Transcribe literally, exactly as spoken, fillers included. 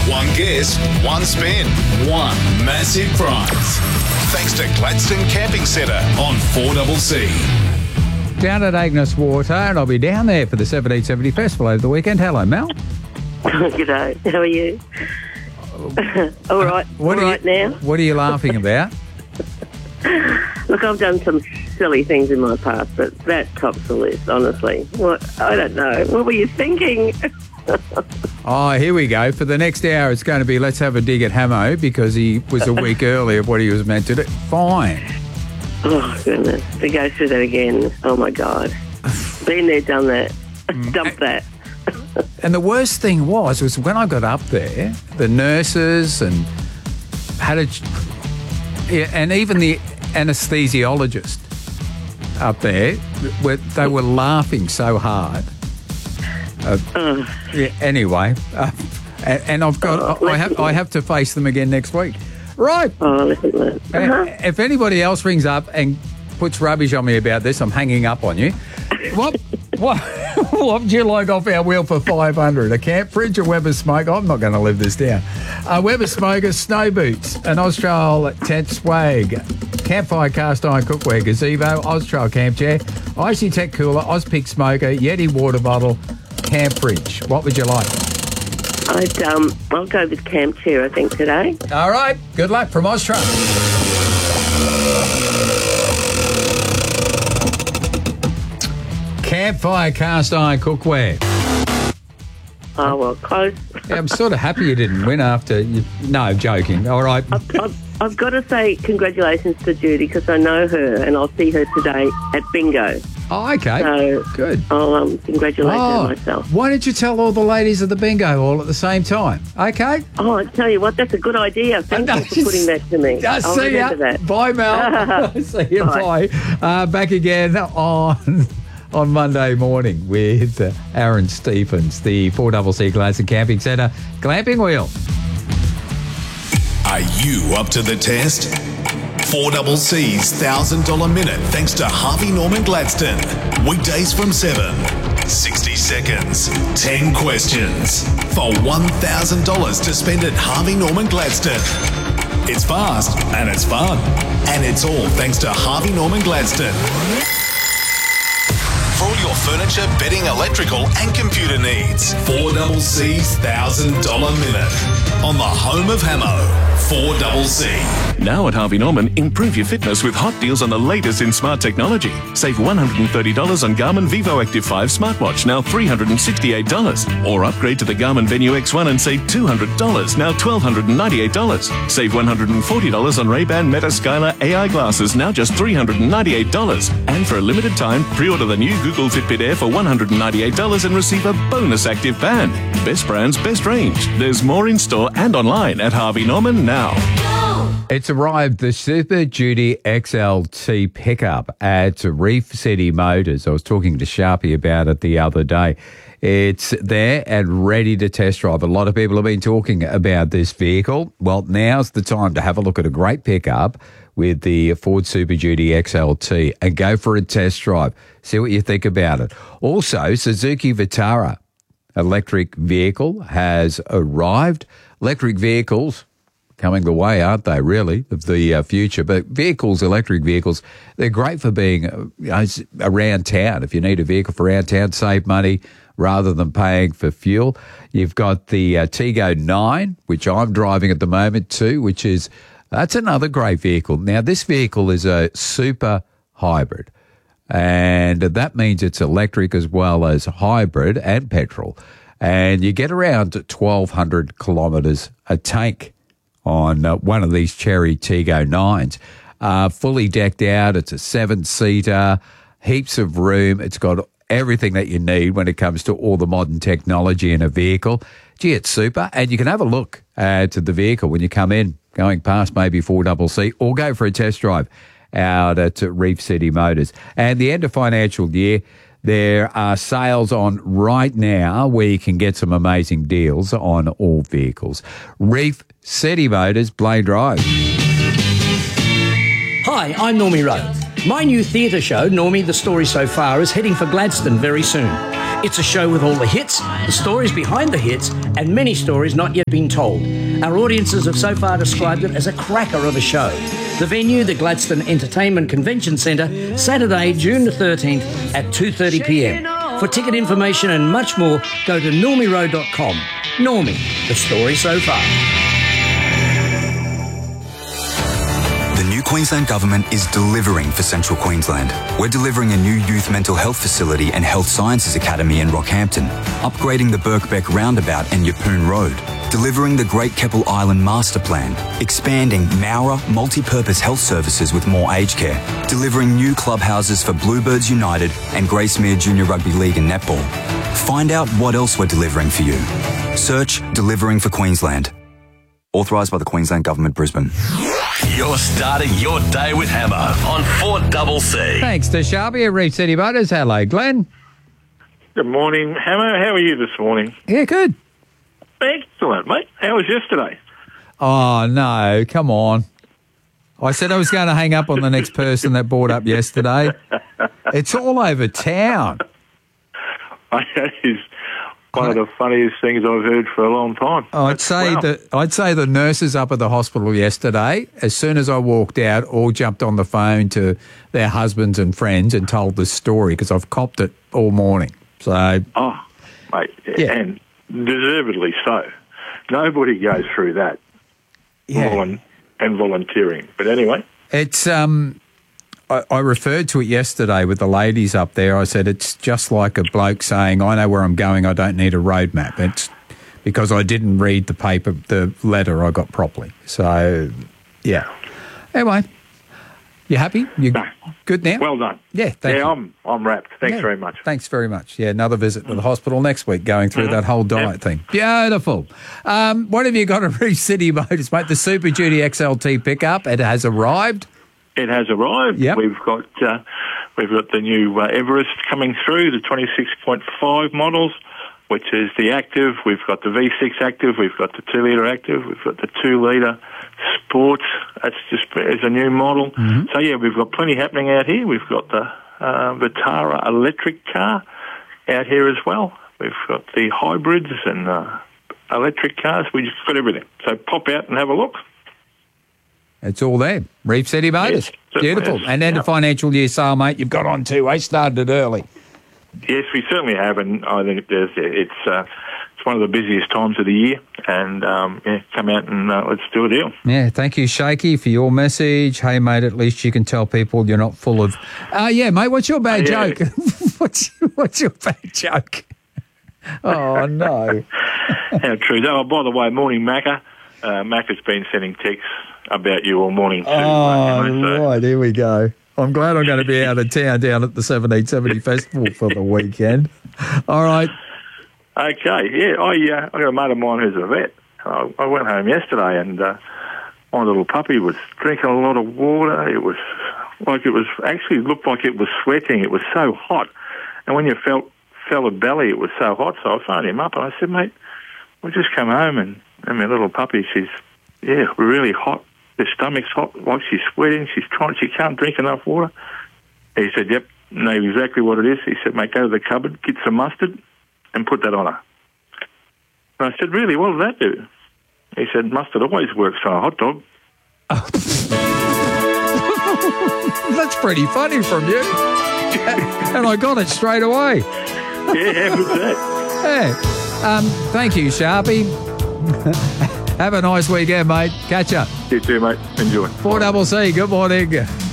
One guess, one spin, one massive prize. Thanks to Gladstone Camping Centre on four C C. Down at Agnes Water, and I'll be down there for the seventeen seventy Festival over the weekend. Hello, Mel. G'day. How are you? all right. What all are right you, now. What are you laughing about? Look, I've done some silly things in my past, but that tops the list, honestly. What? I don't know. What were you thinking? Oh, here we go. For the next hour, it's going to be let's have a dig at Hamo because he was a week early of what he was meant to do. Fine. Oh, goodness. To go through that again. Oh, my God. Been there, done that. Dump that. And the worst thing was, was when I got up there, the nurses and had a, yeah, and even the anesthesiologist up there, were, they were laughing so hard. Uh, Uh, yeah, anyway, uh, and, and I've got, Oh, I have, I have to face them again next week. Right. oh, listen to that. Uh, Uh-huh. If anybody else rings up and puts rubbish on me about this, I'm hanging up on you. What? What? What would you like off our wheel for five hundred? A camp fridge, a Weber smoker? I'm not going to live this down. A Weber smoker, snow boots, an Austral tent swag, campfire cast iron cookware, gazebo, Austral camp chair, Icy Tech cooler, Ozpick smoker, Yeti water bottle, camp fridge. What would you like? I'd, um, I'll go with camp chair, I think, today. All right. Good luck from Austral. Campfire cast iron cookware. Oh, well, close. Yeah, I'm sort of happy you didn't win after you... No, joking. All right. I've, I've, I've got to say congratulations to Judy because I know her and I'll see her today at bingo. Oh, okay. So Good. I'll um, congratulate Oh, her myself. why did you tell all the ladies of the bingo all at the same time? Okay. Oh, I tell you what, that's a good idea. Thank No, you for putting that to me. Uh, I'll see ya. remember that. Bye, Mel. See you. Bye. Bye. Uh, back again on on Monday morning with uh, Aaron Stephens, the four C C Gladstone Camping Centre Glamping Wheel. Are you up to the test? four C C's one thousand dollars minute thanks to Harvey Norman Gladstone. Weekdays from seven. sixty seconds. ten questions. For one thousand dollars to spend at Harvey Norman Gladstone. It's fast and it's fun. And it's all thanks to Harvey Norman Gladstone. For all your furniture, bedding, electrical and computer needs. four C C's one thousand dollars minute. On the home of Hamo. four C C. Now at Harvey Norman, improve your fitness with hot deals on the latest in smart technology. Save one hundred thirty dollars on Garmin Vivo Active five smartwatch, now three hundred sixty-eight dollars. Or upgrade to the Garmin Venue X one and save two hundred dollars, now one thousand two hundred ninety-eight dollars. Save one hundred forty dollars on Ray-Ban Meta Skylar A I glasses, now just three hundred ninety-eight dollars. And for a limited time, pre-order the new Google Fitbit Air for one hundred ninety-eight dollars and receive a bonus active band. Best brands, best range. There's more in store and online at Harvey Norman now. It's arrived, the Super Duty X L T pickup at Reef City Motors. I was talking to Sharpie about it the other day. It's there and ready to test drive. A lot of people have been talking about this vehicle. Well, now's the time to have a look at a great pickup with the Ford Super Duty X L T and go for a test drive. See what you think about it. Also, Suzuki Vitara electric vehicle has arrived. Electric vehicles coming the way, aren't they, really, of the uh, future? But vehicles, electric vehicles, they're great for being uh, you know, around town. If you need a vehicle for around town, save money rather than paying for fuel. You've got the uh, Tego nine, which I'm driving at the moment too, which is, that's another great vehicle. Now, this vehicle is a super hybrid, and that means it's electric as well as hybrid and petrol. And you get around twelve hundred kilometres a tank on uh, one of these cherry Tego nines. Uh, fully decked out. It's a seven-seater, heaps of room. It's got everything that you need when it comes to all the modern technology in a vehicle. Gee, it's super. And you can have a look at the vehicle when you come in, going past maybe four C C, or go for a test drive out at Reef City Motors. And the end of financial year, there are sales on right now where you can get some amazing deals on all vehicles. Reef City Motors, Blaine Drive. Hi, I'm Normie Rowe. My new theatre show, Normie, The Story So Far, is heading for Gladstone very soon. It's a show with all the hits, the stories behind the hits, and many stories not yet been told. Our audiences have so far described it as a cracker of a show. The venue, the Gladstone Entertainment Convention Centre, Saturday, June the thirteenth at two thirty p m. For ticket information and much more, go to normie road dot com. Normie, the story so far. The new Queensland Government is delivering for Central Queensland. We're delivering a new youth mental health facility and health sciences academy in Rockhampton, upgrading the Birkbeck roundabout and Yeppoon Road, delivering the Great Keppel Island Master Plan, expanding Mowra multi-purpose health services with more aged care, delivering new clubhouses for Bluebirds United and Gracemere Junior Rugby League and Netball. Find out what else we're delivering for you. Search Delivering for Queensland. Authorised by the Queensland Government, Brisbane. You're starting your day with Hammer on four double C. Thanks to Sharpie at Reef City Motors. Hello, Glenn. Good morning, Hammer. How are you this morning? Yeah, good. Excellent, mate. How was yesterday? Oh, no, come on. I said I was going to hang up on the next person that brought up yesterday. It's all over town. That is one of the funniest things I've heard for a long time. I'd say wow. that I'd say the nurses up at the hospital yesterday, as soon as I walked out, all jumped on the phone to their husbands and friends and told the story because I've copped it all morning. So, oh, mate, yeah. And deservedly so. Nobody goes through that. Yeah. Volun- and volunteering. But anyway, it's um. I, I referred to it yesterday with the ladies up there. I said it's just like a bloke saying, "I know where I'm going. I don't need a road map." It's because I didn't read the paper, the letter I got properly. So, yeah. Anyway, you happy? You no. good now? Well done. Yeah, thank yeah, you. I'm I'm wrapped. Thanks Yeah, very much. Thanks very much. Yeah, another visit to the hospital next week, going through Mm-hmm. that whole diet Yep. thing. Beautiful. Um, what have you got at Reef City Motors, mate? The Super Duty X L T pickup. It has arrived. It has arrived. Yep. We've got uh, we've got the new uh, Everest coming through, the twenty-six point five models, which is the active. We've got the V six active. We've got the two litre active. We've got the two litre Sports. That's just as a new model. Mm-hmm. So yeah, we've got plenty happening out here. We've got the uh, Vitara electric car out here as well. We've got the hybrids and uh, electric cars. We just got everything. So pop out and have a look. It's all there. Reef City Motors. Yes, Beautiful. yes. And then Yeah. the financial year sale, mate, you've got on too. I started it early. Yes, we certainly have, and I think there's, it's uh, it's one of the busiest times of the year. And um, yeah, come out and uh, let's do a deal. Yeah, thank you, Shaky, for your message. Hey, mate, at least you can tell people you're not full of... Uh, yeah, mate, what's your bad Yeah. joke? what's, what's your bad joke? Oh, no. How true. Oh, by the way, morning Macca. Uh, Macca's been sending texts about you all morning too. Oh, uh, you know, so- right, here we go. I'm glad I'm going to be out of town down at the seventeen seventy Festival for the weekend. All right. Okay, yeah, I uh, I got a mate of mine who's a vet. I, I went home yesterday and uh, my little puppy was drinking a lot of water. It was like it was actually looked like it was sweating. It was so hot, and when you felt felt a belly, it was so hot. So I phoned him up and I said, "Mate, we just come home and, and my little puppy, she's yeah really hot. Her stomach's hot, like she's sweating. She's trying. She can't drink enough water." He said, "Yep, know exactly what it is." He said, "Mate, go to the cupboard, get some mustard, and put that on her." And I said, "Really? What does that do?" He said, "Mustard always works on a hot dog." That's pretty funny from you. And I got it straight away. Yeah, how good's that? Yeah. Um, thank you, Sharpie. Have a nice weekend, mate. Catch up. You too, mate. Enjoy. four double C, good morning.